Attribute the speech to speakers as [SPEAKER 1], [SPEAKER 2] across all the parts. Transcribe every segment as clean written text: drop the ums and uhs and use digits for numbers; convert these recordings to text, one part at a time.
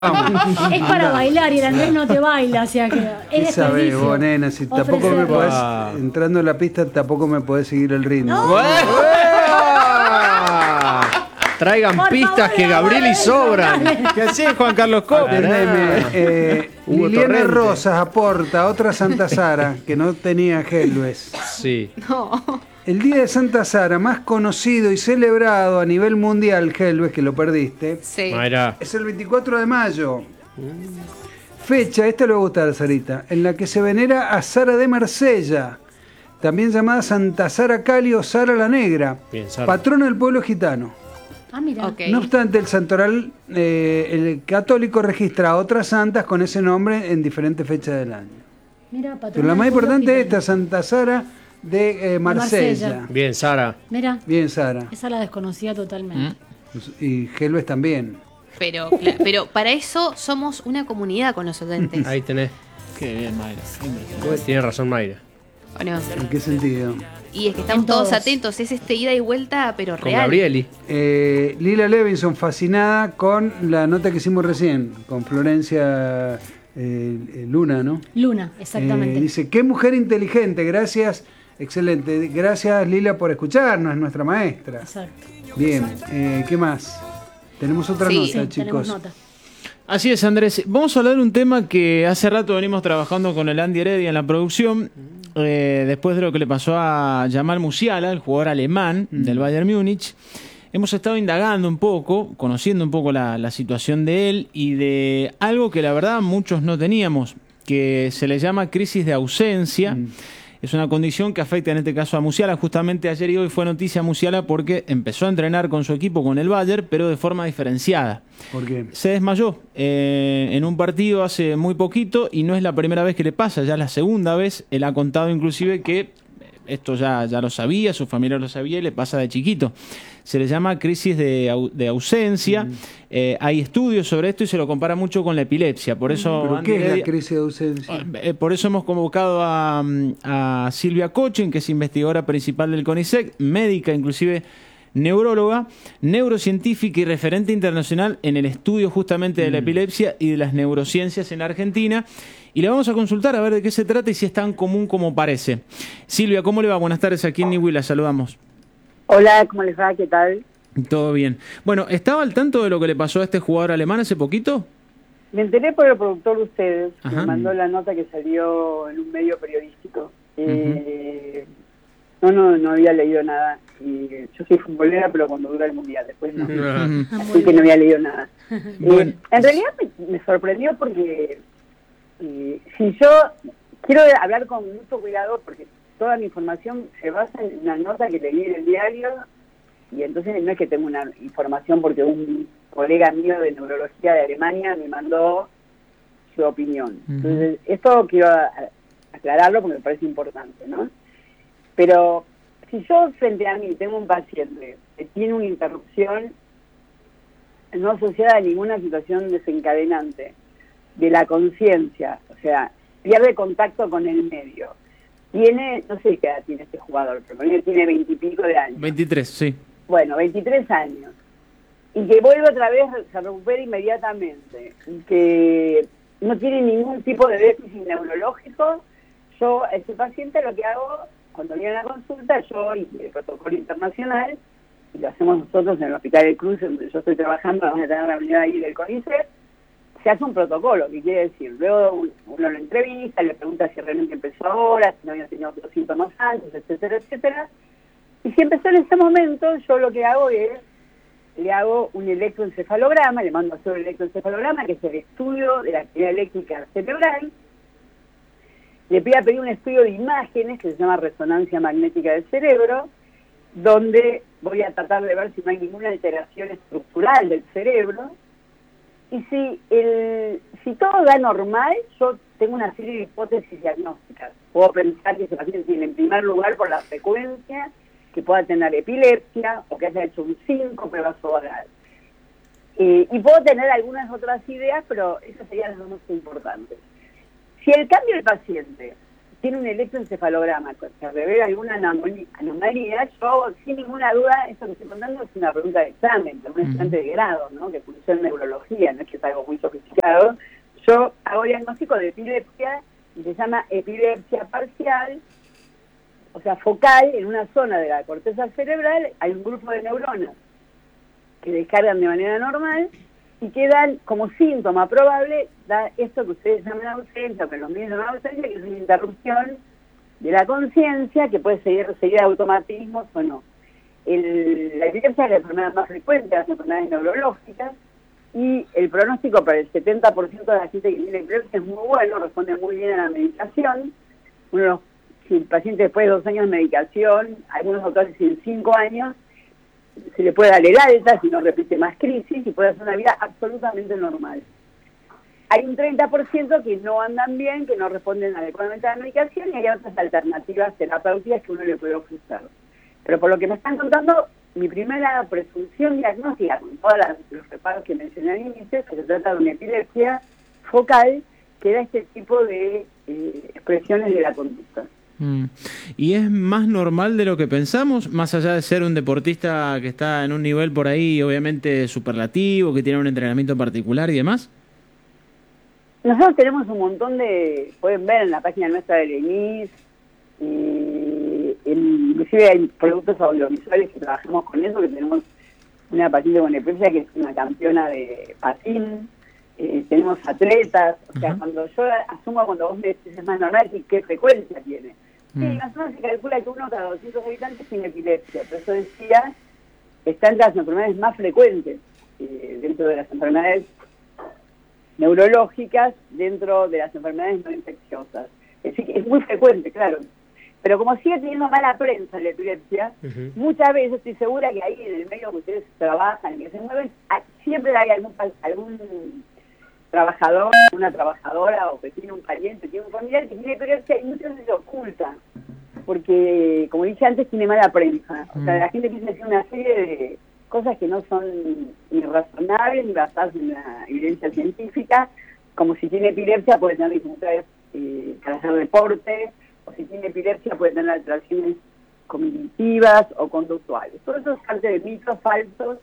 [SPEAKER 1] Es para bailar y el Andrés no te baila, o sea que es
[SPEAKER 2] ¿Qué sabés
[SPEAKER 1] desperdicio.
[SPEAKER 2] vos, nena? Si tampoco me podés, entrando en la pista, tampoco me podés seguir el ritmo.
[SPEAKER 1] No.
[SPEAKER 3] Traigan
[SPEAKER 1] Por
[SPEAKER 3] pistas
[SPEAKER 1] favor,
[SPEAKER 3] que Gabrieli sobran.
[SPEAKER 4] ¿Qué hacés, Juan Carlos Cope?
[SPEAKER 3] Hugo
[SPEAKER 2] Liliana
[SPEAKER 3] Torrente.
[SPEAKER 2] Rosas aporta otra Santa Sara que no tenía Helves.
[SPEAKER 3] Sí.
[SPEAKER 2] El día de Santa Sara, más conocido y celebrado a nivel mundial, Helves, que lo perdiste,
[SPEAKER 5] Sí.
[SPEAKER 3] Mayra.
[SPEAKER 2] es el 24 de mayo. Fecha, esta le va a gustar, Sarita, en la que se venera a Sara de Marsella, también llamada Santa Sara Cali o Sara la Negra,
[SPEAKER 3] Bien, Sara.
[SPEAKER 2] patrona del pueblo gitano.
[SPEAKER 1] Ah, mira.
[SPEAKER 5] Ok.
[SPEAKER 2] No obstante, el santoral el católico registra otras santas con ese nombre en diferentes fechas del año.
[SPEAKER 1] Mira, patrona
[SPEAKER 2] Pero la más
[SPEAKER 1] del pueblo
[SPEAKER 2] importante es
[SPEAKER 1] gitano.
[SPEAKER 2] esta, Santa Sara de Marsella.
[SPEAKER 1] Marsella.
[SPEAKER 3] Bien, Sara.
[SPEAKER 1] Mira,
[SPEAKER 2] Bien, Sara.
[SPEAKER 1] esa la desconocía totalmente.
[SPEAKER 2] Y Helves también.
[SPEAKER 5] Pero para eso somos una comunidad con los oyentes.
[SPEAKER 3] Ahí tenés.
[SPEAKER 4] Qué bien, Mayra. Impresionante.
[SPEAKER 3] Tiene razón Mayra.
[SPEAKER 5] ¿O no?
[SPEAKER 2] ¿En qué sentido?
[SPEAKER 5] Y es que estamos
[SPEAKER 1] En todos.
[SPEAKER 5] todos atentos, es ida y vuelta, pero
[SPEAKER 3] Con
[SPEAKER 5] real.
[SPEAKER 3] Gabrieli.
[SPEAKER 2] Lila Levinson, fascinada con la nota que hicimos recién, con Florencia Luna, ¿no?
[SPEAKER 1] Luna, exactamente.
[SPEAKER 2] Dice, qué mujer inteligente, gracias, excelente. Gracias, Lila, por escucharnos, es nuestra maestra.
[SPEAKER 1] Exacto.
[SPEAKER 2] Bien, ¿qué más? Tenemos otra
[SPEAKER 5] Sí.
[SPEAKER 2] nota,
[SPEAKER 1] Sí, tenemos
[SPEAKER 2] chicos.
[SPEAKER 1] nota.
[SPEAKER 4] Así es, Andrés. Vamos a hablar de un tema que hace rato venimos trabajando con el Andy Heredia en la producción. Después de lo que le pasó a Jamal Musiala, el jugador alemán del Bayern Múnich, hemos estado indagando un poco, conociendo un poco la situación de él y de algo que la verdad muchos no teníamos, que se le llama crisis de ausencia. Es una condición que afecta en este caso a Musiala. Justamente ayer y hoy fue noticia Musiala porque empezó a entrenar con su equipo, con el Bayern, pero de forma diferenciada.
[SPEAKER 2] ¿Por qué?
[SPEAKER 4] Se desmayó en un partido hace muy poquito y no es la primera vez que le pasa, ya es la segunda vez. Él ha contado inclusive que esto ya lo sabía, su familia lo sabía y le pasa de chiquito. Se le llama crisis de ausencia. Hay estudios sobre esto y se lo compara mucho con la epilepsia. Por eso,
[SPEAKER 2] ¿Pero
[SPEAKER 4] Andy
[SPEAKER 2] qué es la
[SPEAKER 4] Heredia-
[SPEAKER 2] crisis de ausencia?
[SPEAKER 4] por eso hemos convocado a Silvia Cochen, que es investigadora principal del CONICET, médica, inclusive neuróloga, neurocientífica y referente internacional en el estudio justamente de la epilepsia y de las neurociencias en Argentina. Y le vamos a consultar a ver de qué se trata y si es tan común como parece. Silvia, ¿cómo le va? Buenas tardes, aquí en Niwi, la saludamos.
[SPEAKER 6] Hola, ¿cómo les va? ¿Qué tal?
[SPEAKER 4] Todo bien. Bueno, ¿estaba al tanto de lo que le pasó a este jugador alemán hace poquito?
[SPEAKER 6] Me enteré por el productor de ustedes, que
[SPEAKER 4] Ajá.
[SPEAKER 6] me mandó la nota que salió en un medio periodístico. No había leído nada. Y yo soy futbolera, pero cuando dura el mundial, después no. Así que no había leído nada.
[SPEAKER 4] Bueno.
[SPEAKER 6] En realidad me sorprendió porque si yo quiero hablar con mucho cuidado, porque toda mi información se basa en una nota que leí en el diario, y entonces no es que tengo una información porque un colega mío de neurología de Alemania me mandó su opinión. Entonces, esto quiero aclararlo porque me parece importante, ¿no? Pero si yo frente a mí tengo un paciente que tiene una interrupción no asociada a ninguna situación desencadenante de la conciencia, o sea, pierde contacto con el medio, tiene, no sé qué edad tiene este jugador, pero tiene 20 y pico de años.
[SPEAKER 4] 23, sí.
[SPEAKER 6] Bueno, 23 años. Y que vuelve otra vez, se recupera inmediatamente. Y que no tiene ningún tipo de déficit neurológico. Yo, a ese paciente lo que hago, cuando viene a la consulta, yo y el protocolo internacional, y lo hacemos nosotros en el Hospital del Cruz, donde yo estoy trabajando, vamos a tener la unidad ahí del CONICET, se hace un protocolo, que quiere decir, luego uno lo entrevista, le pregunta si realmente empezó ahora, si no había tenido otros síntomas antes, etcétera, etcétera. Y si empezó en ese momento, yo lo que hago es, le hago un electroencefalograma, le mando a hacer el electroencefalograma, que es el estudio de la actividad eléctrica cerebral. Le voy a pedir un estudio de imágenes que se llama resonancia magnética del cerebro, donde voy a tratar de ver si no hay ninguna alteración estructural del cerebro. Y si todo da normal, yo tengo una serie de hipótesis diagnósticas. Puedo pensar que ese paciente tiene, en primer lugar, por la frecuencia, que pueda tener epilepsia o que haya hecho un síncope vasovagal. Y puedo tener algunas otras ideas, pero esas serían las más importantes. Si el cambio del paciente tiene un electroencefalograma que revela alguna anomalía, yo sin ninguna duda, esto que estoy contando es una pregunta de examen, de un estudiante de grado, ¿no? Que cursó en neurología, no es que es algo muy sofisticado. Yo hago diagnóstico de epilepsia y se llama epilepsia parcial, o sea, focal, en una zona de la corteza cerebral hay un grupo de neuronas que descargan de manera normal y que dan como síntoma probable, da esto que ustedes llaman ausencia, que los míos llaman ausencia, que es una interrupción de la conciencia que puede seguir de automatismos o no. La epilepsia es la enfermedad más frecuente de las enfermedades neurológicas y el pronóstico para el 70% de la gente que tiene epilepsia es muy bueno, responde muy bien a la medicación. Si el paciente después de 2 años de medicación, algunos autores dicen 5 años, se le puede dar el alta si no repite más crisis y puede hacer una vida absolutamente normal. Hay un 30% que no andan bien, que no responden adecuadamente a la medicación y hay otras alternativas terapéuticas que uno le puede ofrecer. Pero por lo que me están contando, mi primera presunción diagnóstica, con todos los reparos que mencioné al inicio, es que se trata de una epilepsia focal que da este tipo de expresiones de la conducta.
[SPEAKER 4] ¿Y es más normal de lo que pensamos, más allá de ser un deportista que está en un nivel por ahí obviamente superlativo, que tiene un entrenamiento particular y demás?
[SPEAKER 6] Nosotros tenemos un montón pueden ver en la página nuestra del ENIS, inclusive hay productos audiovisuales que trabajamos con eso, que tenemos una paciente con epilepsia que es una campeona de patín, tenemos atletas, o sea, cuando yo asumo, cuando vos me decís es más normal, ¿qué frecuencia tiene? Sí, más o menos se calcula que 1 cada 200 habitantes tiene epilepsia, pero eso decía, está entre las enfermedades más frecuentes dentro de las enfermedades neurológicas, dentro de las enfermedades no infecciosas. Es decir, es muy frecuente, claro. Pero como sigue teniendo mala prensa la epilepsia, muchas veces estoy segura que ahí en el medio que ustedes trabajan, que se mueven, siempre hay algún trabajador, una trabajadora o que tiene un pariente, tiene un familiar que tiene epilepsia y muchas veces se oculta, porque como dije antes tiene mala prensa, o sea la gente piensa que es una serie de cosas que no son ni razonables ni basadas en la evidencia científica, como si tiene epilepsia puede tener dificultades para hacer deporte, o si tiene epilepsia puede tener alteraciones cognitivas o conductuales. Todo eso es parte de mitos falsos,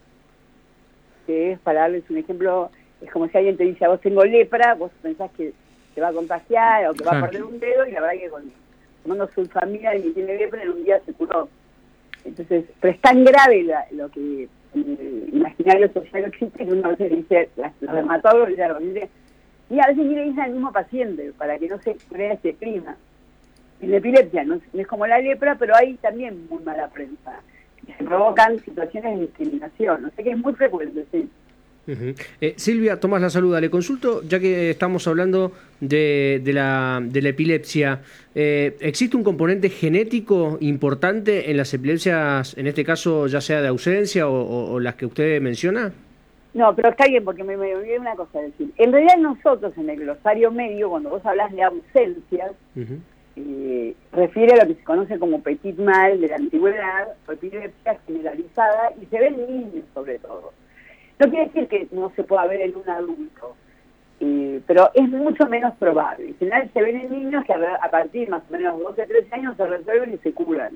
[SPEAKER 6] que es, para darles un ejemplo, es como si alguien te dice, a vos tengo lepra, vos pensás que te va a contagiar o que va a perder un dedo, y la verdad que tomando su familia y que tiene lepra en un día se curó. Entonces, pero es tan grave lo que el imaginario social existe que uno a veces dice, los dermatólogos dicen, y a veces ni le dicen al mismo paciente para que no se crea este clima. En la epilepsia no es como la lepra, pero hay también muy mala prensa. Y se provocan situaciones de discriminación. O sea que es muy frecuente, sí.
[SPEAKER 3] Silvia, Tomás la saluda. Le consulto, ya que estamos hablando de la epilepsia, ¿existe un componente genético importante en las epilepsias, en este caso ya sea de ausencia o las que usted menciona?
[SPEAKER 6] No, pero está bien, porque me olvidé una cosa decir. En realidad nosotros en el glosario medio, cuando vos hablas de ausencias, refiere a lo que se conoce como petit mal de la antigüedad, o epilepsia generalizada, y se ve en niños sobre todo. No quiere decir que no se pueda ver en un adulto, pero es mucho menos probable. En general se ven en niños que a partir más o menos de 12 o 13 años se resuelven y se curan.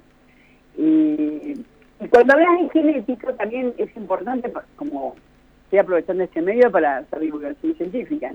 [SPEAKER 6] Y cuando hablas de genético también es importante, como estoy aprovechando este medio para hacer divulgación científica, ¿no?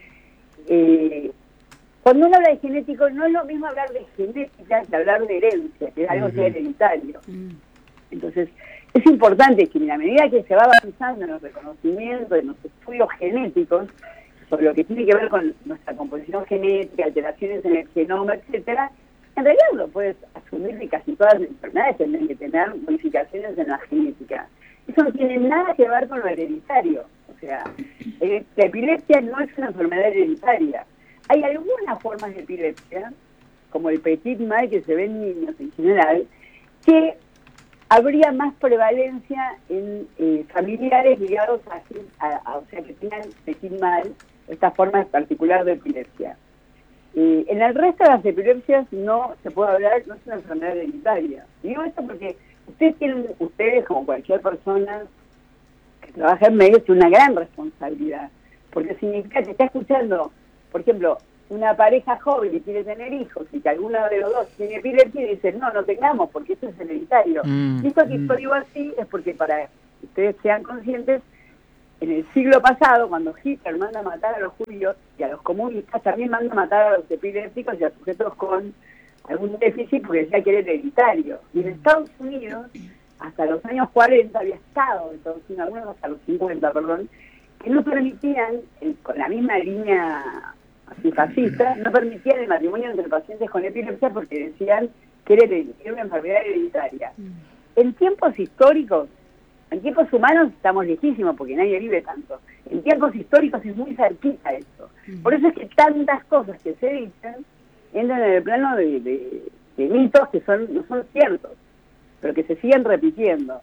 [SPEAKER 6] Cuando uno habla de genético no es lo mismo hablar de genética que hablar de herencia, que es algo que es hereditario. Entonces, es importante que en la medida que se va avanzando en los reconocimientos, en los estudios genéticos, sobre lo que tiene que ver con nuestra composición genética, alteraciones en el genoma, etcétera, en realidad lo puedes asumir que casi todas las enfermedades tienen que tener modificaciones en la genética. Eso no tiene nada que ver con lo hereditario. O sea, la epilepsia no es una enfermedad hereditaria. Hay algunas formas de epilepsia, como el petit mal que se ve en niños en general, que habría más prevalencia en familiares ligados o sea, que tengan petit mal, esta forma particular de epilepsia. En el resto de las epilepsias no se puede hablar, no es una enfermedad hereditaria. Digo esto porque ustedes como cualquier persona que trabaja en medios, tienen una gran responsabilidad, porque significa que está escuchando, por ejemplo, una pareja joven que quiere tener hijos y que alguno de los dos tiene epilepsia y dicen, no tengamos porque esto es hereditario. Y esto que yo digo así es porque para que ustedes sean conscientes, en el siglo pasado, cuando Hitler manda a matar a los judíos y a los comunistas, también manda a matar a los epilépticos y a sujetos con algún déficit porque decía que era hereditario. Y en Estados Unidos, hasta los años 40, había estado, entonces, algunos hasta los 50, perdón, que no permitían, con la misma línea así fascista, no permitían el matrimonio entre pacientes con epilepsia porque decían que era una enfermedad hereditaria. En tiempos históricos, en tiempos humanos estamos lejísimos porque nadie vive tanto. En tiempos históricos es muy cerquita esto. Por eso es que tantas cosas que se dicen entran en el plano de mitos que no son ciertos, pero que se siguen repitiendo.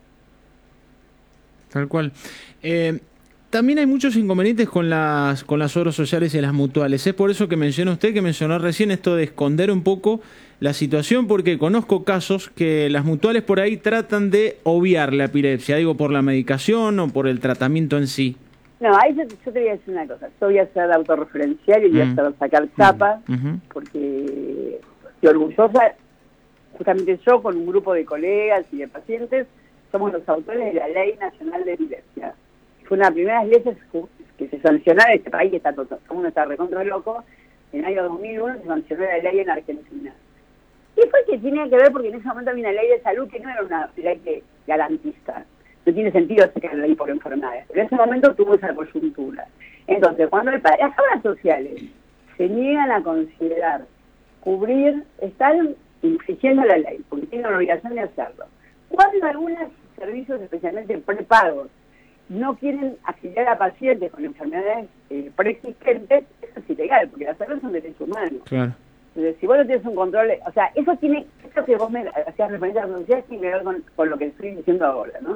[SPEAKER 4] Tal cual. También hay muchos inconvenientes con las obras sociales y las mutuales. Es por eso que menciona usted, que mencionó recién esto de esconder un poco la situación, porque conozco casos que las mutuales por ahí tratan de obviar la epilepsia, digo, por la medicación o por el tratamiento en sí.
[SPEAKER 6] No, ahí yo te voy a decir una cosa. Yo voy a ser autorreferencial y voy a sacar chapa, porque estoy orgullosa. Justamente yo, con un grupo de colegas y de pacientes, somos los autores de la Ley Nacional de Epilepsia. Fue una de las primeras leyes que se sancionó en este país, que todo el mundo está recontra loco. En el año 2001 se sancionó la ley en Argentina. Y fue que tenía que ver porque en ese momento había una ley de salud que no era una ley que garantista. No tiene sentido sacar la ley por enfermedades. Pero en ese momento tuvo esa coyuntura. Entonces, cuando las obras sociales se niegan a considerar cubrir, están infringiendo la ley, porque tienen la obligación de hacerlo. Cuando algunos servicios, especialmente prepagos, no quieren afiliar a pacientes con enfermedades preexistentes, eso es ilegal, porque la salud es un derecho humano.
[SPEAKER 4] Claro.
[SPEAKER 6] Entonces, si vos no tienes un control, o sea, esto que vos me hacías referencia a la sociedad tiene que ver con lo que estoy diciendo ahora, ¿no?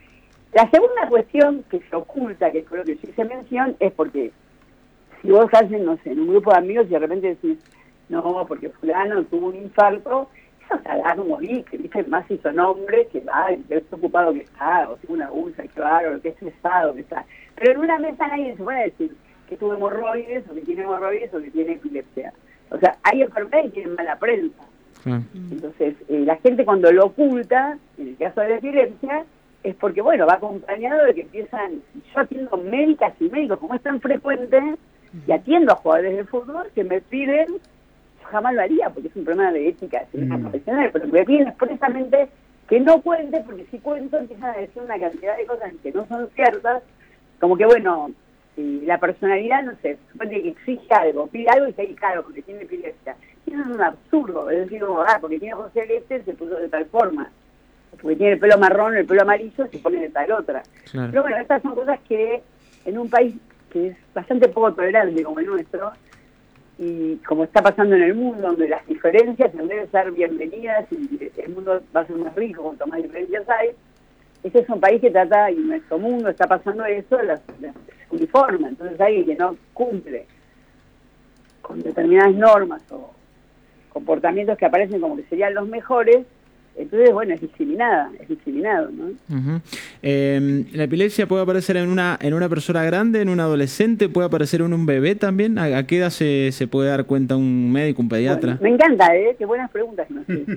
[SPEAKER 6] La segunda cuestión que se oculta, que creo que sí se menciona, es porque si vos haces, no sé, en un grupo de amigos y de repente decís, no, porque fulano tuvo un infarto, eso se da como que dice más hizo nombre, que va, que preocupado que está, o tiene una úlcera, que va, o que es estresado que está. Pero en una mesa nadie se puede decir que tuvo hemorroides, o que tiene hemorroides, o que tiene epilepsia. O sea, hay enfermedades que tienen mala prensa. Entonces, la gente cuando lo oculta, en el caso de la epilepsia, es porque, bueno, va acompañado de que empiezan, yo atiendo médicas y médicos, como es tan frecuente, y atiendo a jugadores de fútbol que me piden, yo jamás lo haría, porque es un problema de ética, de ética profesional, pero me piden expresamente que no cuente, porque si cuento empiezan a decir una cantidad de cosas que no son ciertas, como que, bueno, la personalidad, no sé, supone que exige algo, pide algo y se dice, claro, porque tiene epilepsia. Y eso es un absurdo, es decir, como, porque tiene José Celeste, se puso de tal forma. Porque tiene el pelo marrón, el pelo amarillo, se pone de tal otra. Claro. Pero bueno, estas son cosas que en un país que es bastante poco tolerante como el nuestro, y como está pasando en el mundo, donde las diferencias en vez de ser bienvenidas y el mundo va a ser más rico cuanto más diferencias hay, este es un país que trata, y en nuestro mundo está pasando eso, las uniformes. Entonces alguien que no cumple con determinadas normas o comportamientos que aparecen como que serían los mejores, entonces, bueno, es discriminado, ¿no?
[SPEAKER 4] ¿La epilepsia puede aparecer en una persona grande, en un adolescente, puede aparecer en un bebé también? ¿A qué edad se puede dar cuenta un médico, un pediatra?
[SPEAKER 6] Bueno, me encanta, qué buenas preguntas, no sé.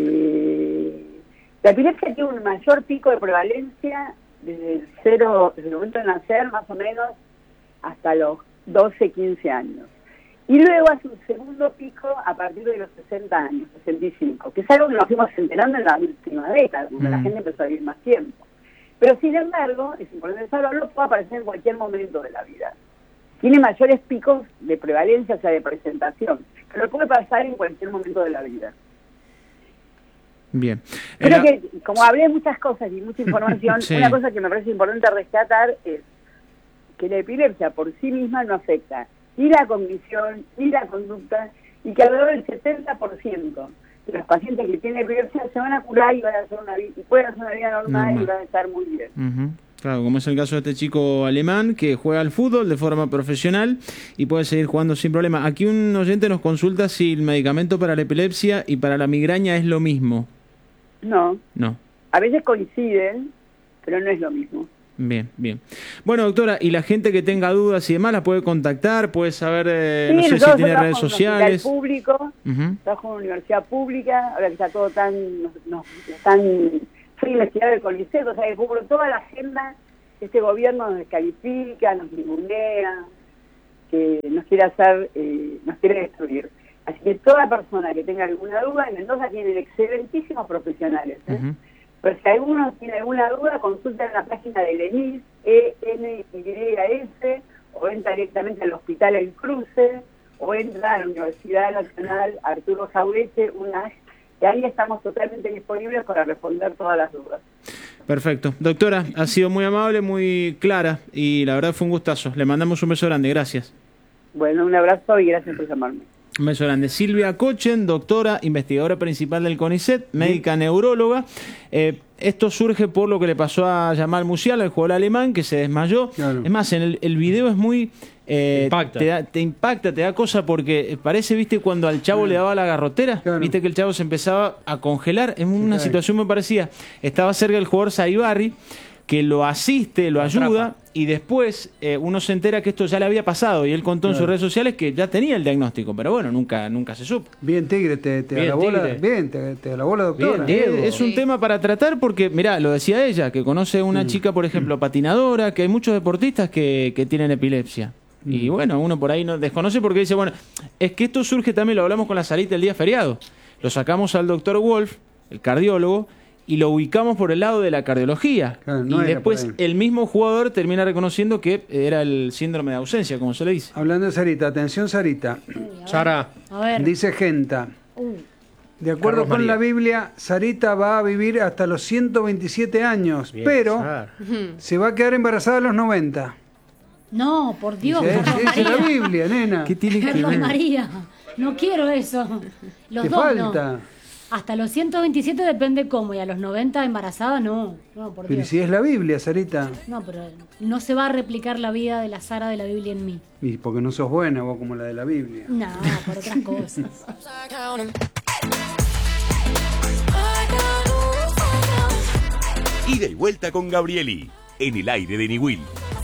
[SPEAKER 6] La epilepsia tiene un mayor pico de prevalencia desde el momento de nacer, más o menos, hasta los 12, 15 años. Y luego hace un segundo pico a partir de los 60 años, 65, que es algo que nos fuimos enterando en la última década, cuando la gente empezó a vivir más tiempo. Pero sin embargo, es importante saberlo, puede aparecer en cualquier momento de la vida. Tiene mayores picos de prevalencia, o sea, de presentación, pero puede pasar en cualquier momento de la vida.
[SPEAKER 4] Bien.
[SPEAKER 6] Creo que, como hablé de muchas cosas y mucha información, sí. Una cosa que me parece importante rescatar es que la epilepsia por sí misma no afecta ni la cognición, ni la conducta, y que alrededor del 70% de los pacientes que tienen epilepsia se van a curar y van a hacer pueden hacer una vida normal y van a estar muy bien.
[SPEAKER 4] Claro, como es el caso de este chico alemán que juega al fútbol de forma profesional y puede seguir jugando sin problema. Aquí un oyente nos consulta si el medicamento para la epilepsia y para la migraña es lo mismo.
[SPEAKER 6] No.
[SPEAKER 4] No.
[SPEAKER 6] A veces coinciden, pero no es lo mismo.
[SPEAKER 4] Bien, bien. Bueno, doctora, y la gente que tenga dudas y demás la puede contactar, puede saber,
[SPEAKER 6] Sí,
[SPEAKER 4] no sé si
[SPEAKER 6] nosotros
[SPEAKER 4] tiene redes
[SPEAKER 6] trabajamos en un
[SPEAKER 4] sociales.
[SPEAKER 6] hospital público,
[SPEAKER 4] Ujú.
[SPEAKER 6] trabajo en una universidad pública, ahora que está todo soy investigador del CONICET, o sea que cubro toda la agenda que este gobierno nos descalifica, nos ningunea, que nos quiere nos quiere destruir. Así que toda persona que tenga alguna duda, en Mendoza tienen excelentísimos profesionales,
[SPEAKER 4] Ujú.
[SPEAKER 6] pero si alguno tiene alguna duda, consulta en la página del ENIS, ENYS, o entra directamente al Hospital El Cruce, o entra a la Universidad Nacional Arturo Jauretche, UNAG, y ahí estamos totalmente disponibles para responder todas las dudas.
[SPEAKER 4] Perfecto. Doctora, ha sido muy amable, muy clara, y la verdad fue un gustazo. Le mandamos un beso grande, gracias.
[SPEAKER 6] Bueno, un abrazo y gracias por llamarme.
[SPEAKER 4] Un beso grande. Silvia Kochen, doctora, investigadora principal del CONICET, médica neuróloga. Esto surge por lo que le pasó a Jamal Musiala, el jugador alemán, que se desmayó.
[SPEAKER 2] Claro.
[SPEAKER 4] Es más, en el video es muy...
[SPEAKER 3] Impacta.
[SPEAKER 4] Te impacta, te da cosa, porque parece, viste, cuando al chavo le daba la garrotera,
[SPEAKER 2] Claro.
[SPEAKER 4] viste que el chavo se empezaba a congelar. En una
[SPEAKER 2] cae.
[SPEAKER 4] situación muy parecida. Estaba cerca el jugador Saibarri, que lo asiste, lo ayuda, y después uno se entera que esto ya le había pasado, y él contó en sus redes sociales que ya tenía el diagnóstico, pero bueno, nunca se supo.
[SPEAKER 2] Bien, Tigre, te
[SPEAKER 3] Bien,
[SPEAKER 2] alabó la,
[SPEAKER 3] Tigre.
[SPEAKER 2] bien, te alabó la doctora.
[SPEAKER 3] Bien, Diego.
[SPEAKER 4] Es un tema para tratar porque, mirá, lo decía ella, que conoce una chica, por ejemplo, patinadora, que hay muchos deportistas que tienen epilepsia. Y bueno, uno por ahí no desconoce porque dice, bueno, es que esto surge también, lo hablamos con la Sarita el día feriado. Lo sacamos al doctor Wolf, el cardiólogo, y lo ubicamos por el lado de la cardiología.
[SPEAKER 2] Claro, no
[SPEAKER 4] y
[SPEAKER 2] era
[SPEAKER 4] después
[SPEAKER 2] por ahí.
[SPEAKER 4] el mismo jugador termina reconociendo que era el síndrome de ausencia, como se le dice.
[SPEAKER 2] Hablando de Sarita, atención Sarita,
[SPEAKER 3] Sara,
[SPEAKER 1] A ver.
[SPEAKER 2] dice Genta, de acuerdo
[SPEAKER 3] Carlos
[SPEAKER 2] con
[SPEAKER 3] María.
[SPEAKER 2] la Biblia, Sarita va a vivir hasta los 127 años,
[SPEAKER 3] bien,
[SPEAKER 2] pero
[SPEAKER 3] Sara.
[SPEAKER 2] se va a quedar embarazada a los 90.
[SPEAKER 1] No, por Dios,
[SPEAKER 2] Dice,
[SPEAKER 1] Carlos
[SPEAKER 2] dice la
[SPEAKER 1] María.
[SPEAKER 2] Biblia, nena.
[SPEAKER 4] ¿Qué tiene que
[SPEAKER 1] Carlos
[SPEAKER 4] ver?
[SPEAKER 1] María. No quiero eso. Los
[SPEAKER 2] Te
[SPEAKER 1] dos
[SPEAKER 2] falta.
[SPEAKER 1] no. Hasta los 127 depende cómo, y a los 90 embarazada no. No, por
[SPEAKER 2] Pero
[SPEAKER 1] Dios.
[SPEAKER 2] si es la Biblia, Sarita.
[SPEAKER 1] No, pero no se va a replicar la vida de la Sara de la Biblia en mí.
[SPEAKER 2] Y porque no sos buena vos como la de la Biblia.
[SPEAKER 1] No, por otras cosas.
[SPEAKER 7] Ida y vuelta con Gabrieli, en el aire de Niwil.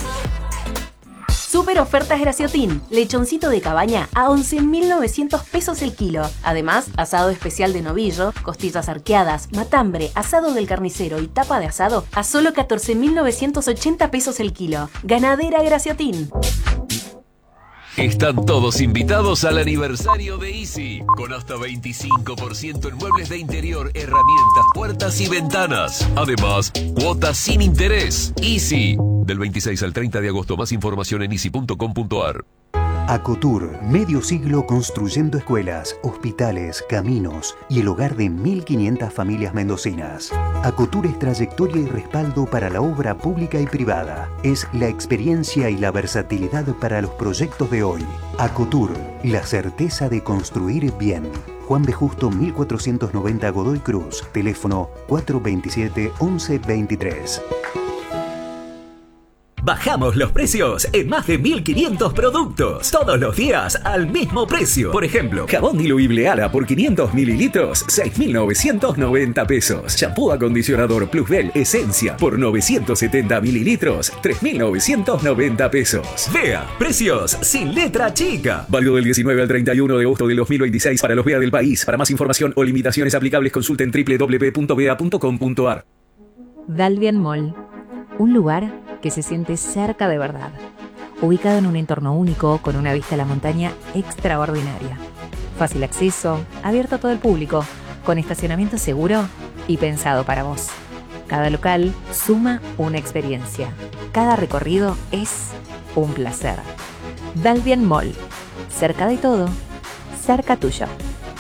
[SPEAKER 8] Super ofertas Graciotín. Lechoncito de cabaña a 11.900 pesos el kilo. Además, asado especial de novillo, costillas arqueadas, matambre, asado del carnicero y tapa de asado a solo 14.980 pesos el kilo. Ganadera Graciotín.
[SPEAKER 7] Están todos invitados al aniversario de Easy, con hasta 25% en muebles de interior, herramientas, puertas y ventanas. Además, cuotas sin interés. Easy, del 26 al 30 de agosto. Más información en easy.com.ar.
[SPEAKER 9] Acotur, medio siglo construyendo escuelas, hospitales, caminos y el hogar de 1.500 familias mendocinas. Acotur es trayectoria y respaldo para la obra pública y privada. Es la experiencia y la versatilidad para los proyectos de hoy. Acotur, la certeza de construir bien. Juan B. Justo 1490 Godoy Cruz, teléfono 427-1123.
[SPEAKER 10] Bajamos los precios en más de 1.500 productos. Todos los días al mismo precio. Por ejemplo, jabón diluible Ala por 500 mililitros, 6.990 pesos. Shampoo acondicionador Plusbel Esencia por 970 mililitros, 3.990 pesos. Vea, precios sin letra chica. Válido del 19 al 31 de agosto del 2026 para los VEA del país. Para más información o limitaciones aplicables consulten www.vea.com.ar.
[SPEAKER 11] Dalvian Mall, un lugar que se siente cerca de verdad, ubicado en un entorno único con una vista a la montaña extraordinaria. Fácil acceso, abierto a todo el público, con estacionamiento seguro y pensado para vos. Cada local suma una experiencia. Cada recorrido es un placer. Dalvian Mall, cerca de todo, cerca tuyo.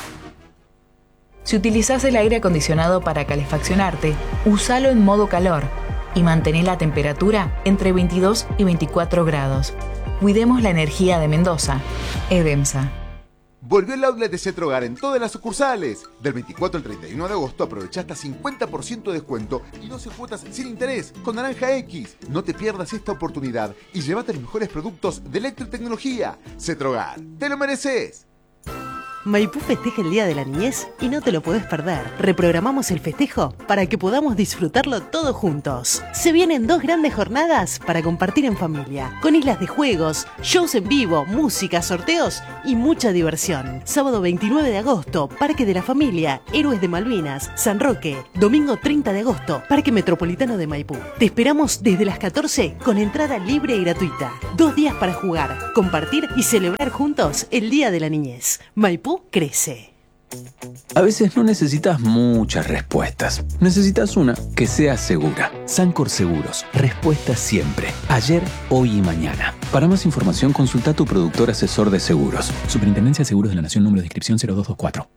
[SPEAKER 12] Si utilizás el aire acondicionado para calefaccionarte, úsalo en modo calor y mantén la temperatura entre 22 y 24 grados. Cuidemos la energía de Mendoza. Edemsa.
[SPEAKER 13] Volvió el outlet de Cetrogar en todas las sucursales. Del 24 al 31 de agosto aprovecha hasta 50% de descuento y 12 cuotas sin interés con Naranja X. No te pierdas esta oportunidad y llévate los mejores productos de electrotecnología. Cetrogar, te lo mereces.
[SPEAKER 14] Maipú festeja el Día de la Niñez y no te lo podés perder. Reprogramamos el festejo para que podamos disfrutarlo todos juntos. Se vienen 2 grandes jornadas para compartir en familia, con islas de juegos, shows en vivo, música, sorteos y mucha diversión. Sábado 29 de agosto, Parque de la Familia, Héroes de Malvinas, San Roque. Domingo 30 de agosto, Parque Metropolitano de Maipú. Te esperamos desde las 14 con entrada libre y gratuita. 2 días para jugar, compartir y celebrar juntos el Día de la Niñez. Maipú crece.
[SPEAKER 15] A veces no necesitas muchas respuestas. Necesitas una que sea segura. Sancor Seguros. Respuesta siempre. Ayer, hoy y mañana. Para más información, consulta a tu productor asesor de seguros. Superintendencia de Seguros de la Nación, número de inscripción 0224.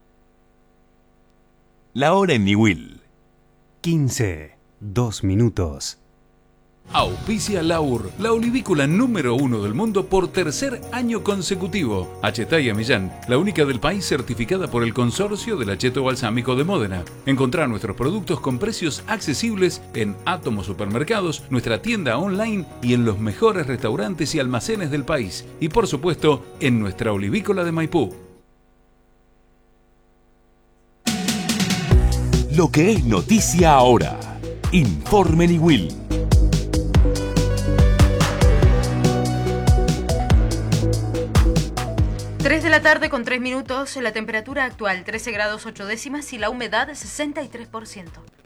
[SPEAKER 16] La hora en Niwil.
[SPEAKER 17] 15, 2 minutos.
[SPEAKER 18] Auspicia Laur, la olivícola número 1 del mundo por tercer año consecutivo. Achetaya Millán, la única del país certificada por el Consorcio del Acheto Balsámico de Módena. Encontrá nuestros productos con precios accesibles en Átomo Supermercados, nuestra tienda online y en los mejores restaurantes y almacenes del país. Y por supuesto, en nuestra olivícola de Maipú.
[SPEAKER 16] Lo que es noticia ahora. Informe Niwil.
[SPEAKER 19] 3 de la tarde con 3 minutos, la temperatura actual 13 grados 8 décimas y la humedad 63%.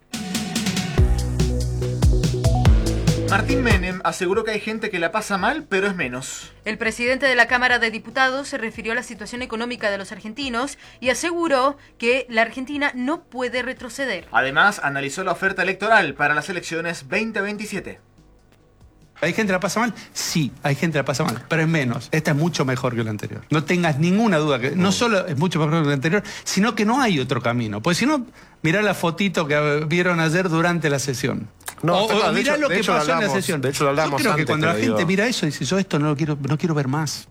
[SPEAKER 20] Martín Menem aseguró que hay gente que la pasa mal, pero es menos.
[SPEAKER 19] El presidente de la Cámara de Diputados se refirió a la situación económica de los argentinos y aseguró que la Argentina no puede retroceder.
[SPEAKER 20] Además, analizó la oferta electoral para las elecciones 2027.
[SPEAKER 21] ¿Hay gente que la pasa mal? Sí, hay gente que la pasa mal, pero es menos. Esta es mucho mejor que la anterior. No tengas ninguna duda que no solo es mucho mejor que la anterior, sino que no hay otro camino. Porque si no, mirá la fotito que vieron ayer durante la sesión.
[SPEAKER 22] No,
[SPEAKER 21] o mirá lo que pasó en la sesión.
[SPEAKER 22] De hecho, lo hablamos
[SPEAKER 21] Yo creo
[SPEAKER 22] antes,
[SPEAKER 21] que cuando la gente
[SPEAKER 22] digo.
[SPEAKER 21] mira eso, dice, yo esto no quiero ver más.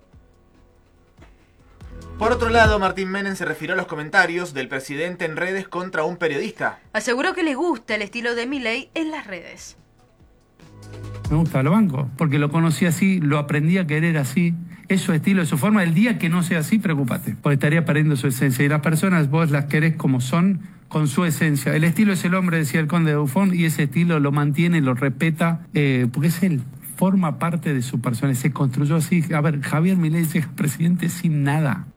[SPEAKER 20] Por otro lado, Martín Menem se refirió a los comentarios del presidente en redes contra un periodista.
[SPEAKER 19] Aseguró que le gusta el estilo de Milei en las redes.
[SPEAKER 23] Me gusta, lo banco, porque lo conocí así, lo aprendí a querer así. Es su estilo, es su forma. El día que no sea así, preocúpate, porque estaría perdiendo su esencia. Y las personas vos las querés como son, con su esencia. El estilo es el hombre, decía el conde de Buffon, y ese estilo lo mantiene, lo respeta, porque es él. Forma parte de su persona, se construyó así. A ver, Javier Milei llega presidente sin nada.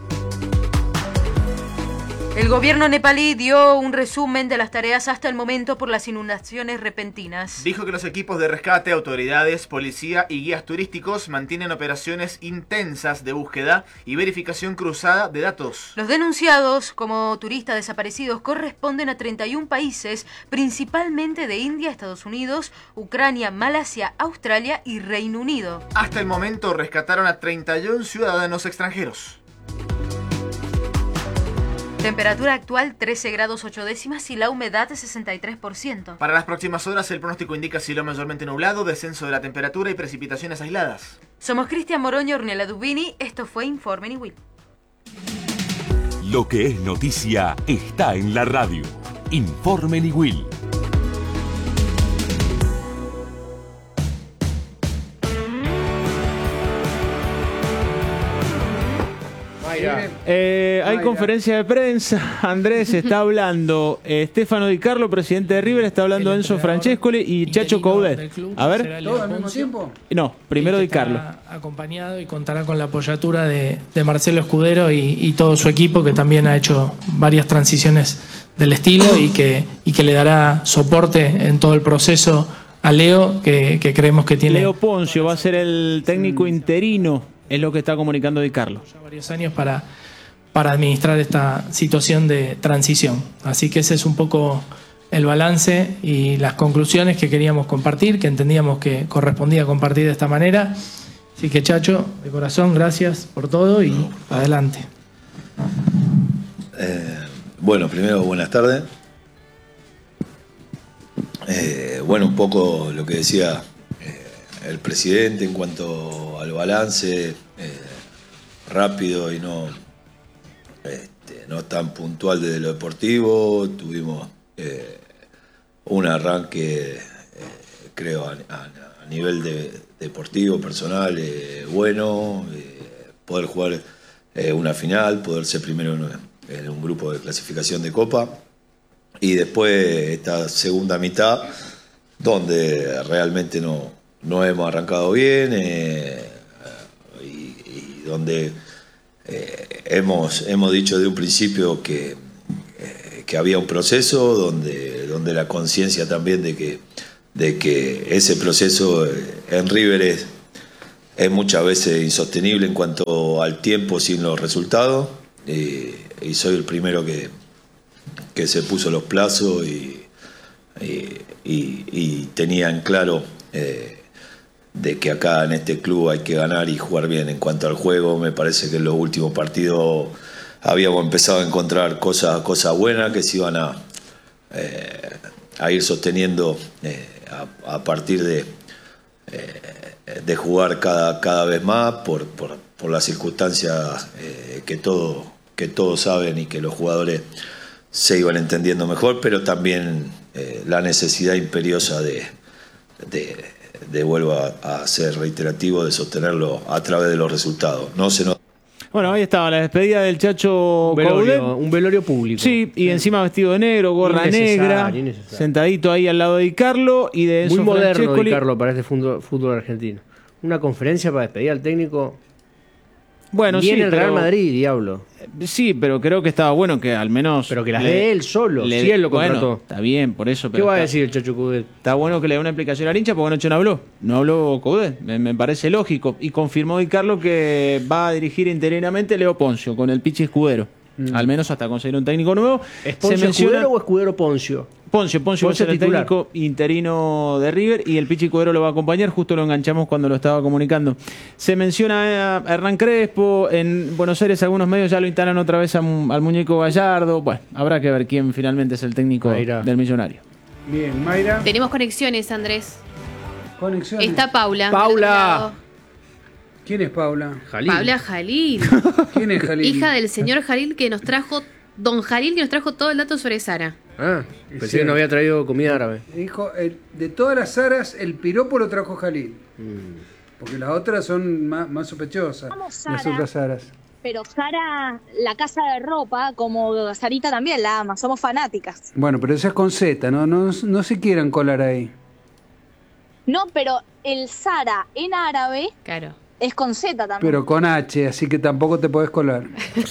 [SPEAKER 19] El gobierno nepalí dio un resumen de las tareas hasta el momento por las inundaciones repentinas.
[SPEAKER 20] Dijo que los equipos de rescate, autoridades, policía y guías turísticos mantienen operaciones intensas de búsqueda y verificación cruzada de datos.
[SPEAKER 19] Los denunciados como turistas desaparecidos corresponden a 31 países, principalmente de India, Estados Unidos, Ucrania, Malasia, Australia y Reino Unido.
[SPEAKER 20] Hasta el momento rescataron a 31 ciudadanos extranjeros.
[SPEAKER 19] Temperatura actual 13 grados 8 décimas y la humedad 63%.
[SPEAKER 20] Para las próximas horas el pronóstico indica cielo mayormente nublado, descenso de la temperatura y precipitaciones aisladas.
[SPEAKER 19] Somos Cristian Moroño, Ornella Dubini, esto fue Informe Niwil.
[SPEAKER 16] Lo que es noticia está en la radio. Informe Niwil.
[SPEAKER 4] Hay conferencia de prensa. Andrés está hablando Stefano Di Carlo, presidente de River, está hablando Enzo Francescoli y Chacho Coudet. A ver.
[SPEAKER 2] ¿Todo al mismo tiempo?
[SPEAKER 4] No, primero Di Carlo.
[SPEAKER 24] Acompañado y contará con la apoyatura de Marcelo Escudero y todo su equipo, que también ha hecho varias transiciones del estilo y que le dará soporte en todo el proceso a Leo, que creemos que tiene
[SPEAKER 4] Leo Poncio va a ser el técnico interino, es lo que está comunicando Di Carlo.
[SPEAKER 24] Varios años para administrar esta situación de transición. Así que ese es un poco el balance y las conclusiones que queríamos compartir, que entendíamos que correspondía compartir de esta manera. Así que, Chacho, de corazón, gracias por todo y adelante.
[SPEAKER 25] Bueno, primero, buenas tardes. Bueno, un poco lo que decía el presidente en cuanto al balance, rápido y no tan puntual desde lo deportivo. Tuvimos un arranque, creo, a nivel deportivo, personal, bueno, poder jugar una final, poder ser primero en un grupo de clasificación de Copa, y después esta segunda mitad donde realmente no hemos arrancado bien, y donde hemos dicho de un principio que había un proceso donde la conciencia también de que ese proceso en River es muchas veces insostenible en cuanto al tiempo sin los resultados, y soy el primero que se puso los plazos y tenía en claro de que acá en este club hay que ganar y jugar bien. En cuanto al juego, me parece que en los últimos partidos habíamos empezado a encontrar cosas buenas que se iban a ir sosteniendo a partir de jugar cada vez más por las circunstancias que todos saben y que los jugadores se iban entendiendo mejor, pero también la necesidad imperiosa de vuelvo a ser reiterativo, de sostenerlo a través de los resultados.
[SPEAKER 4] Bueno, ahí estaba la despedida del Chacho Coudet.
[SPEAKER 1] Un velorio público.
[SPEAKER 4] Sí, y encima vestido de negro, gorra negra, sentadito ahí al lado de Di Carlo y de Enzo
[SPEAKER 1] Muy moderno
[SPEAKER 4] Francescoli.
[SPEAKER 1] Di Carlo para este fútbol argentino. Una conferencia para despedir al técnico.
[SPEAKER 4] Bueno,
[SPEAKER 1] Ni
[SPEAKER 4] sí,
[SPEAKER 1] en el
[SPEAKER 4] pero-
[SPEAKER 1] Real Madrid, diablo.
[SPEAKER 4] Sí, pero creo que estaba bueno que al menos...
[SPEAKER 1] Pero que las dé él solo, si él lo contrató.
[SPEAKER 4] Bueno, está bien, por eso.
[SPEAKER 1] ¿Qué
[SPEAKER 4] pero
[SPEAKER 1] va a
[SPEAKER 4] está-
[SPEAKER 1] decir el Chacho Coudet?
[SPEAKER 4] Está bueno que le dé una explicación al hincha porque anoche no habló. No habló Coudet. Me parece lógico. Y confirmó Di Carlo que va a dirigir interinamente Leo Poncio con el Pichi Escudero. Al menos hasta conseguir un técnico nuevo.
[SPEAKER 1] ¿Es Poncio Escudero o Escudero Poncio?
[SPEAKER 4] Poncio va a ser el
[SPEAKER 1] titular.
[SPEAKER 4] técnico interino de River y el Pichi Escudero lo va a acompañar. Justo lo enganchamos cuando lo estaba comunicando. Se menciona a Hernán Crespo. En Buenos Aires algunos medios ya lo instalan otra vez al muñeco Gallardo. Bueno, habrá que ver quién finalmente es el técnico del Millonario.
[SPEAKER 2] Bien, Mayra.
[SPEAKER 3] Tenemos conexiones, Andrés.
[SPEAKER 2] Conexiones.
[SPEAKER 3] Está Paula.
[SPEAKER 2] Paula. ¿Quién es Paula?
[SPEAKER 3] Paula Jalil.
[SPEAKER 2] ¿Quién es Jalil?
[SPEAKER 3] Hija del señor Jalil que nos trajo, don Jalil que nos trajo todo el dato sobre Sara.
[SPEAKER 1] Ah, pensé que no había traído comida árabe.
[SPEAKER 2] Dijo, de todas las Saras, el piropo lo trajo Jalil. Porque las otras son más sospechosas.
[SPEAKER 5] Sara.
[SPEAKER 2] Las otras Saras.
[SPEAKER 5] Pero Sara, la casa de ropa, como Sarita también la ama, somos fanáticas.
[SPEAKER 2] Bueno, pero esa es con Z, no se quieran colar ahí.
[SPEAKER 5] No, pero el Sara en árabe es con Z también.
[SPEAKER 2] Pero con H, así que tampoco te podés colar.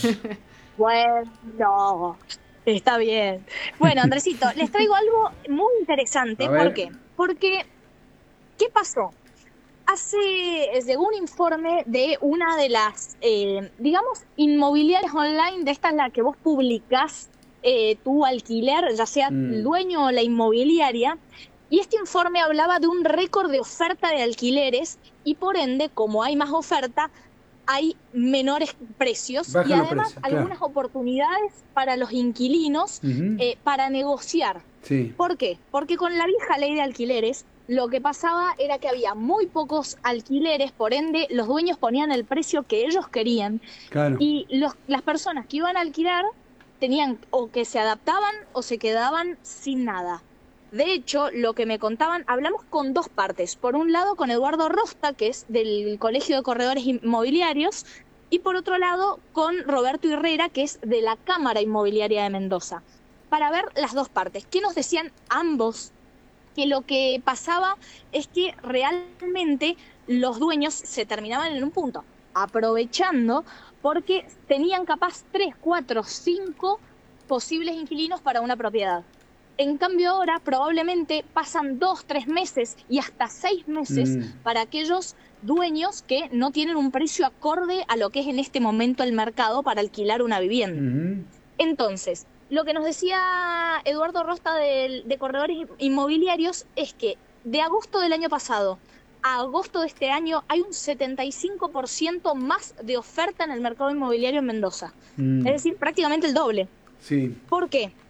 [SPEAKER 5] Bueno, está bien. Bueno, Andresito, les traigo algo muy interesante.
[SPEAKER 2] A ver.
[SPEAKER 5] ¿Por qué? Porque, ¿qué pasó? Llegó un informe de una de las, digamos, inmobiliarias online, de esta en la que vos publicás tu alquiler, ya sea el dueño o la inmobiliaria, y este informe hablaba de un récord de oferta de alquileres y por ende, como hay más oferta, hay menores precios
[SPEAKER 2] Bajan
[SPEAKER 5] y
[SPEAKER 2] los
[SPEAKER 5] además
[SPEAKER 2] precios, claro.
[SPEAKER 5] algunas oportunidades para los inquilinos para negociar.
[SPEAKER 2] Sí.
[SPEAKER 5] ¿Por qué? Porque con la vieja ley de alquileres lo que pasaba era que había muy pocos alquileres, por ende los dueños ponían el precio que ellos querían
[SPEAKER 2] Claro.
[SPEAKER 5] y las personas que iban a alquilar tenían o que se adaptaban o se quedaban sin nada. De hecho, lo que me contaban, hablamos con dos partes. Por un lado, con Eduardo Rosta, que es del Colegio de Corredores Inmobiliarios, y por otro lado, con Roberto Herrera, que es de la Cámara Inmobiliaria de Mendoza, para ver las dos partes. ¿Qué nos decían ambos? Que lo que pasaba es que realmente los dueños se terminaban en un punto, aprovechando porque tenían capaz 3, 4, 5 posibles inquilinos para una propiedad. En cambio ahora probablemente pasan 2, 3 meses y hasta 6 meses para aquellos dueños que no tienen un precio acorde a lo que es en este momento el mercado para alquilar una vivienda. Entonces, lo que nos decía Eduardo Rosta de Corredores Inmobiliarios es que de agosto del año pasado a agosto de este año hay un 75% más de oferta en el mercado inmobiliario en Mendoza. Es decir, prácticamente el doble.
[SPEAKER 2] Sí.
[SPEAKER 5] ¿Por qué?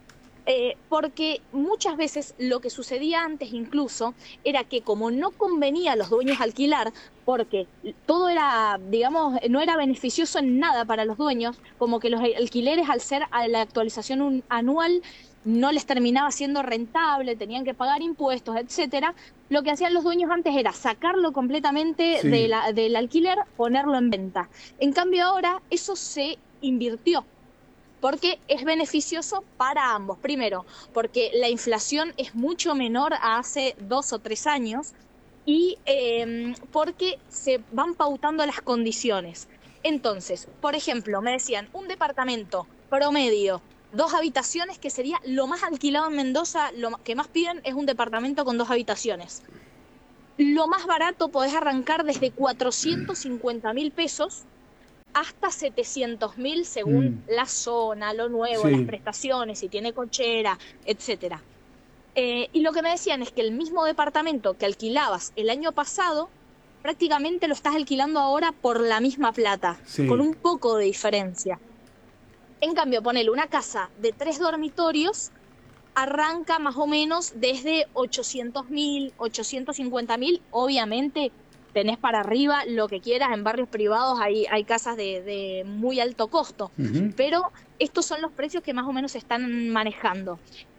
[SPEAKER 5] Porque muchas veces lo que sucedía antes incluso era que como no convenía a los dueños alquilar, porque todo era, digamos, no era beneficioso en nada para los dueños, como que los alquileres al ser a la actualización anual no les terminaba siendo rentable, tenían que pagar impuestos, etcétera. Lo que hacían los dueños antes era sacarlo completamente del alquiler, ponerlo en venta. En cambio ahora eso se invirtió, porque es beneficioso para ambos. Primero, porque la inflación es mucho menor a hace 2 o 3 años y porque se van pautando las condiciones. Entonces, por ejemplo, me decían, un departamento promedio, 2 habitaciones, que sería lo más alquilado en Mendoza, lo que más piden es un departamento con 2 habitaciones. Lo más barato podés arrancar desde 450.000 pesos hasta 700.000 según la zona, lo nuevo, las prestaciones, si tiene cochera, etcétera. Y lo que me decían es que el mismo departamento que alquilabas el año pasado, prácticamente lo estás alquilando ahora por la misma plata, con un poco de diferencia. En cambio, ponele una casa de 3 dormitorios, arranca más o menos desde 800.000, 850.000, obviamente tenés para arriba lo que quieras, en barrios privados hay casas de muy alto costo, pero estos son los precios que más o menos se están manejando.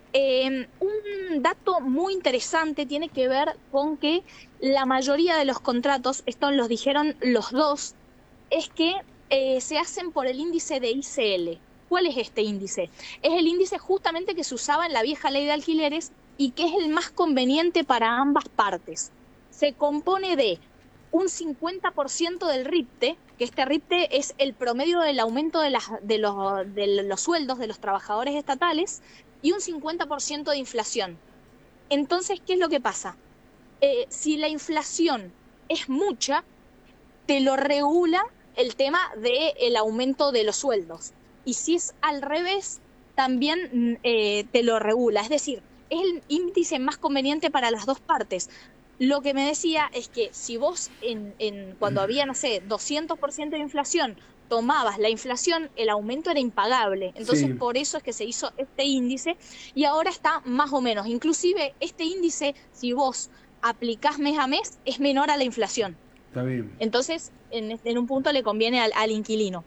[SPEAKER 5] Un dato muy interesante tiene que ver con que la mayoría de los contratos, esto los dijeron los dos, es que se hacen por el índice de ICL. ¿Cuál es este índice? Es el índice justamente que se usaba en la vieja ley de alquileres y que es el más conveniente para ambas partes. Se compone de un 50% del RIPTE, que este RIPTE es el promedio del aumento de los sueldos de los trabajadores estatales, y un 50% de inflación. Entonces, ¿qué es lo que pasa? Si la inflación es mucha, te lo regula el tema del aumento de los sueldos. Y si es al revés, también te lo regula. Es decir, es el índice más conveniente para las dos partes. Lo que me decía es que si vos cuando había, no sé, 200% de inflación, tomabas la inflación, el aumento era impagable. Entonces, por eso es que se hizo este índice y ahora está más o menos. Inclusive, este índice, si vos aplicás mes a mes, es menor a la inflación.
[SPEAKER 2] Está bien.
[SPEAKER 5] Entonces, en un punto le conviene al inquilino.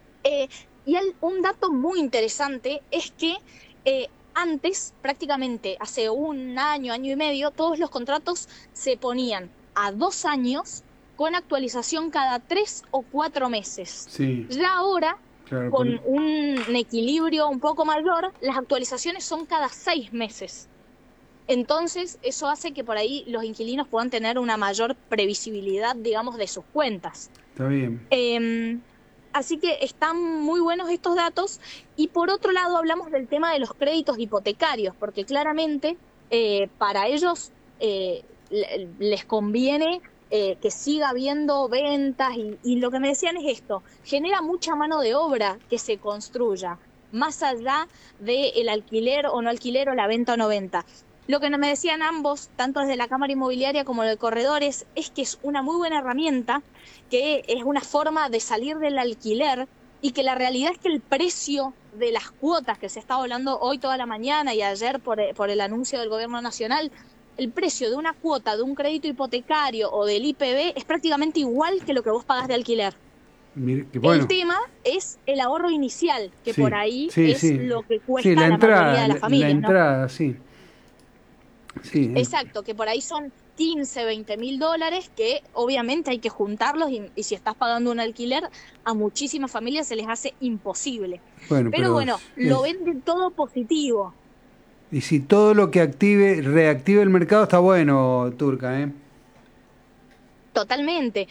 [SPEAKER 5] Un dato muy interesante es que antes, prácticamente hace un año, año y medio, todos los contratos se ponían a 2 años con actualización cada 3 o 4 meses. Ya ahora, con un equilibrio un poco mayor, las actualizaciones son cada 6 meses. Entonces, eso hace que por ahí los inquilinos puedan tener una mayor previsibilidad, digamos, de sus cuentas.
[SPEAKER 2] Está bien.
[SPEAKER 5] Así que están muy buenos estos datos. Y por otro lado hablamos del tema de los créditos hipotecarios, porque claramente para ellos les conviene que siga habiendo ventas y lo que me decían es esto, genera mucha mano de obra que se construya, más allá del alquiler o no alquiler o la venta o no venta. Lo que me decían ambos, tanto desde la Cámara Inmobiliaria como de Corredores, es que es una muy buena herramienta, que es una forma de salir del alquiler y que la realidad es que el precio de las cuotas que se está hablando hoy toda la mañana y ayer por el anuncio del Gobierno Nacional, el precio de una cuota de un crédito hipotecario o del IPB es prácticamente igual que lo que vos pagás de alquiler.
[SPEAKER 2] Mire, que bueno.
[SPEAKER 5] El tema es el ahorro inicial, que por ahí es lo que cuesta
[SPEAKER 2] la
[SPEAKER 5] mayoría de las familias.
[SPEAKER 2] La entrada,
[SPEAKER 5] ¿no? Exacto, que por ahí son 15, 20 mil dólares que obviamente hay que juntarlos y si estás pagando un alquiler, a muchísimas familias se les hace imposible. Pero bueno, lo ven todo positivo.
[SPEAKER 2] Y si todo lo que reactive el mercado está bueno, Turca,
[SPEAKER 5] Totalmente.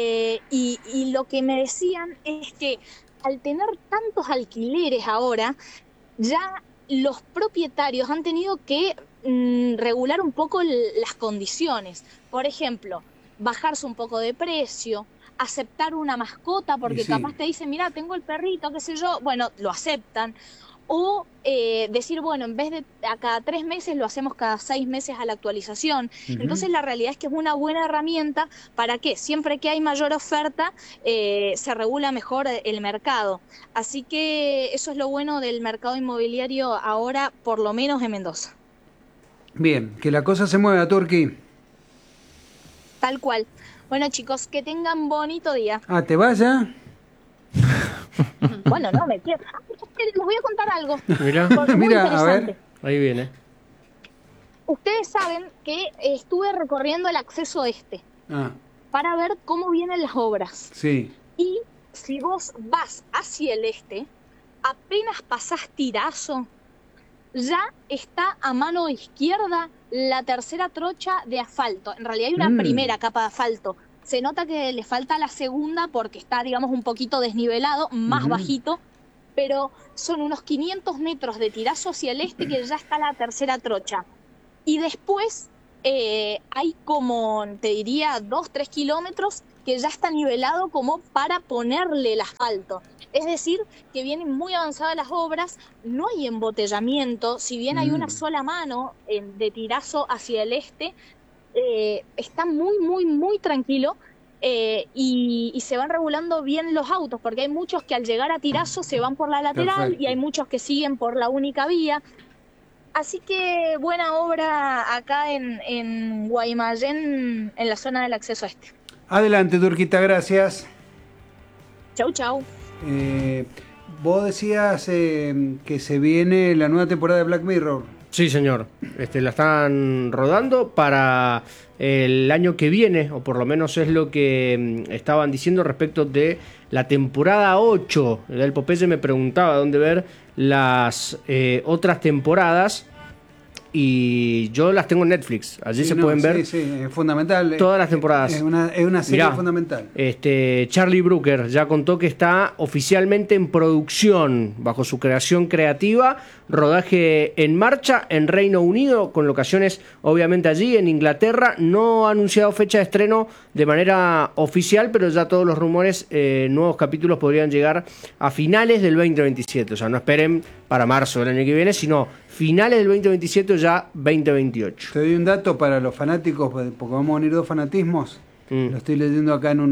[SPEAKER 5] Y lo que me decían es que al tener tantos alquileres ahora, ya los propietarios han tenido que regular un poco las condiciones. Por ejemplo, bajarse un poco de precio, aceptar una mascota, porque capaz te dicen, mira, tengo el perrito, qué sé yo, bueno, lo aceptan. o decir, bueno, en vez de a cada 3 meses lo hacemos cada 6 meses a la actualización. Entonces la realidad es que es una buena herramienta para que siempre que hay mayor oferta se regula mejor el mercado. Así que eso es lo bueno del mercado inmobiliario ahora, por lo menos en Mendoza.
[SPEAKER 2] Bien, que la cosa se mueva, Turqui.
[SPEAKER 5] Tal cual. Bueno, chicos, que tengan bonito día.
[SPEAKER 2] Ah, ¿te vas ya?
[SPEAKER 5] Bueno, no, me quiero. Les voy a contar algo.
[SPEAKER 1] Mira,
[SPEAKER 5] Porque es muy
[SPEAKER 2] mira, a
[SPEAKER 5] interesante.
[SPEAKER 2] ver.
[SPEAKER 1] Ahí viene.
[SPEAKER 5] Ustedes saben que estuve recorriendo el acceso este
[SPEAKER 2] Ah,
[SPEAKER 5] para ver cómo vienen las obras.
[SPEAKER 2] sí.
[SPEAKER 5] Y si vos vas hacia el este, apenas pasás Tirazo, ya está a mano izquierda la tercera trocha de asfalto. En realidad hay una primera capa de asfalto. Se nota que le falta la segunda porque está, digamos, un poquito desnivelado, más bajito, pero son unos 500 metros de Tirazo hacia el este que ya está la tercera trocha. Y después hay como, te diría, 2-3 kilómetros que ya está nivelado como para ponerle el asfalto. Es decir, que vienen muy avanzadas las obras, no hay embotellamiento, si bien hay una sola mano de Tirazo hacia el este, está muy, muy, muy tranquilo. Y se van regulando bien los autos, porque hay muchos que al llegar a Tirazo se van por la lateral. Perfecto. Y hay muchos que siguen por la única vía. Así que buena obra acá en Guaymallén, en la zona del acceso este.
[SPEAKER 2] Adelante, Turquita, gracias.
[SPEAKER 5] Chau, chau.
[SPEAKER 2] Vos decías que se viene la nueva temporada de Black Mirror.
[SPEAKER 1] Sí, señor. La están rodando para el año que viene, o por lo menos es lo que estaban diciendo respecto de la temporada 8. El Popeye me preguntaba dónde ver las otras temporadas y yo las tengo en Netflix. Allí se pueden ver.
[SPEAKER 2] Sí, es fundamental.
[SPEAKER 1] Todas las temporadas.
[SPEAKER 2] Es una serie
[SPEAKER 1] Mirá,
[SPEAKER 2] fundamental.
[SPEAKER 1] Charlie Brooker ya contó que está oficialmente en producción, bajo su creación creativa, rodaje en marcha en Reino Unido, con locaciones obviamente allí, en Inglaterra. No ha anunciado fecha de estreno de manera oficial, pero ya todos los rumores, nuevos capítulos podrían llegar a finales del 2027. O sea, no esperen para marzo del año que viene, sino finales del 2027 o ya 2028.
[SPEAKER 2] Te doy un dato para los fanáticos, porque vamos a unir dos fanatismos. Lo estoy leyendo acá en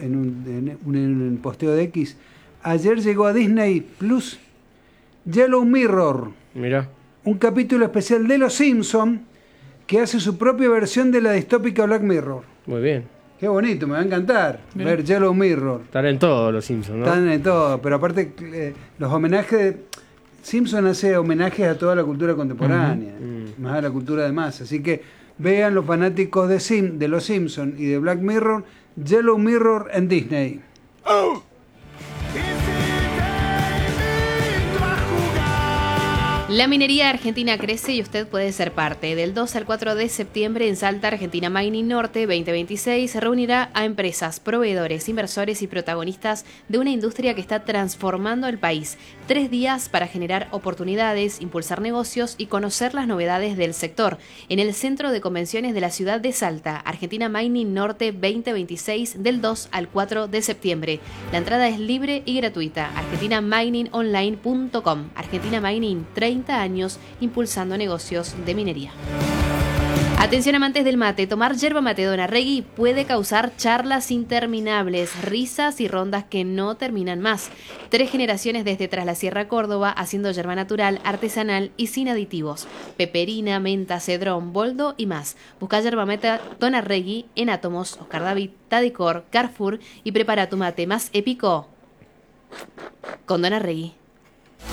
[SPEAKER 2] un posteo de X. Ayer llegó a Disney Plus Yellow Mirror.
[SPEAKER 1] Mira.
[SPEAKER 2] Un capítulo especial de Los Simpsons que hace su propia versión de la distópica Black Mirror.
[SPEAKER 1] Muy bien.
[SPEAKER 2] Qué bonito, me va a encantar ver Yellow Mirror.
[SPEAKER 1] Están en todo Los Simpsons, ¿no?
[SPEAKER 2] Están en todo, pero aparte los homenajes... Simpson hace homenajes a toda la cultura contemporánea, más a la cultura de masa. Así que vean los fanáticos de Los Simpsons y de Black Mirror, Yellow Mirror en Disney. ¡Oh!
[SPEAKER 3] La minería argentina crece y usted puede ser parte. Del 2 al 4 de septiembre en Salta, Argentina Mining Norte 2026 se reunirá a empresas, proveedores, inversores y protagonistas de una industria que está transformando el país. 3 días para generar oportunidades, impulsar negocios y conocer las novedades del sector. En el Centro de Convenciones de la ciudad de Salta, Argentina Mining Norte 2026 del 2 al 4 de septiembre. La entrada es libre y gratuita. argentinaminingonline.com. Argentina Mining 30 años impulsando negocios de minería. Atención amantes del mate, tomar yerba mate Donarregui puede causar charlas interminables, risas y rondas que no terminan más. 3 generaciones desde Tras la Sierra Córdoba haciendo yerba natural, artesanal y sin aditivos. Peperina, menta, cedrón, boldo y más. Busca yerba mate Donarregui en Átomos, Oscar David, Tadicor, Carrefour y prepara tu mate más épico con Donarregui.